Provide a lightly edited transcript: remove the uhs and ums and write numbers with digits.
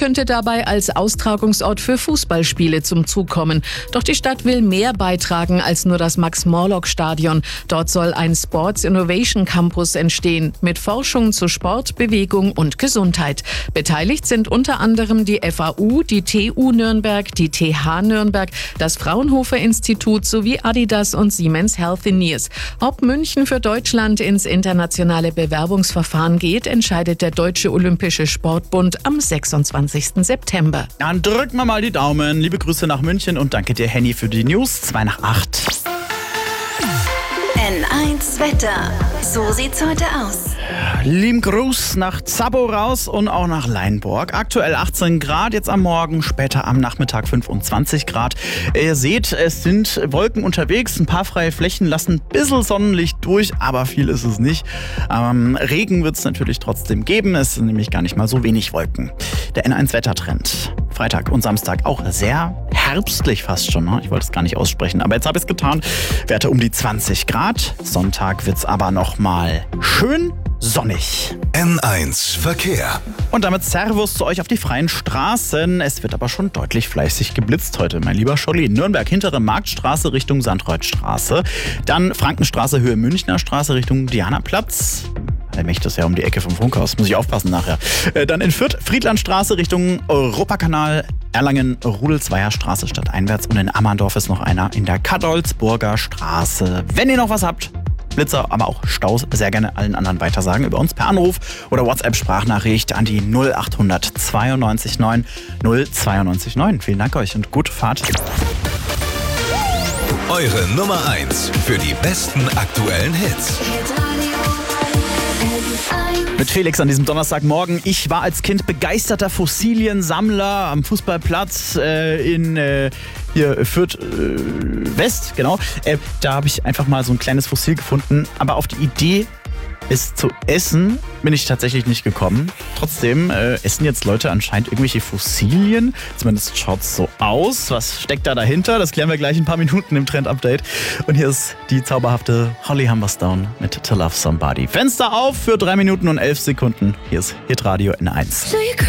könnte dabei als Austragungsort für Fußballspiele zum Zug kommen. Doch die Stadt will mehr beitragen als nur das Max-Morlock-Stadion. Dort soll ein Sports Innovation Campus entstehen mit Forschung zu Sport, Bewegung und Gesundheit. Beteiligt sind unter anderem die FAU, die TU Nürnberg, die TH Nürnberg, das Fraunhofer Institut sowie Adidas und Siemens Healthineers. Ob München für Deutschland ins internationale Bewerbungsverfahren geht, entscheidet der Deutsche Olympische Sportbund am 26. September. Dann drücken wir mal die Daumen. Liebe Grüße nach München und danke dir, Henny, für die News. 7:55. N1 Wetter. So sieht's heute aus. Lieben Gruß nach Zabo raus und auch nach Leinburg. Aktuell 18 Grad, jetzt am Morgen, später am Nachmittag 25 Grad. Ihr seht, es sind Wolken unterwegs, ein paar freie Flächen lassen ein bisschen Sonnenlicht durch, aber viel ist es nicht. Regen wird es natürlich trotzdem geben, es sind nämlich gar nicht mal so wenig Wolken. Der N1-Wettertrend. Freitag und Samstag auch sehr herbstlich fast schon. Ich wollte es gar nicht aussprechen, aber jetzt habe ich es getan. Werte um die 20 Grad. Sonntag wird es aber nochmal schön sonnig. N1 Verkehr. Und damit Servus zu euch auf die freien Straßen. Es wird aber schon deutlich fleißig geblitzt heute, mein lieber Scholli. Nürnberg, hintere Marktstraße Richtung Sandreutstraße. Dann Frankenstraße, Höhe Münchner Straße Richtung Dianaplatz. Nämlich das ja um die Ecke vom Funkhaus. Muss ich aufpassen nachher. Dann in Fürth, Friedlandstraße Richtung Europakanal. Erlangen, Rudelsweier Straße stadteinwärts. Und in Ammerndorf ist noch einer in der Kadolzburger Straße. Wenn ihr noch was habt, Blitzer, aber auch Staus, sehr gerne allen anderen weitersagen über uns per Anruf oder WhatsApp-Sprachnachricht an die 0800 92 9 092 9. Vielen Dank euch und gute Fahrt. Eure Nummer 1 für die besten aktuellen Hits. Mit Felix an diesem Donnerstagmorgen. Ich war als Kind begeisterter Fossiliensammler am Fußballplatz in hier Fürth West, genau. Da habe ich einfach mal so ein kleines Fossil gefunden. Aber auf die Idee, es zu essen, bin ich tatsächlich nicht gekommen. Trotzdem essen jetzt Leute anscheinend irgendwelche Fossilien. Zumindest schaut es so aus. Was steckt da dahinter? Das klären wir gleich in ein paar Minuten im Trend-Update. Und hier ist die zauberhafte Holly Humberstone mit To Love Somebody. Fenster auf für 3 Minuten und 11 Sekunden. Hier ist Hitradio N1.